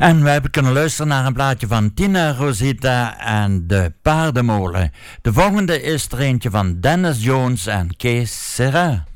En we hebben kunnen luisteren naar een plaatje van Tina Rosita en de Paardenmolen. De volgende is er eentje van Dennis Jones en Kees Serra.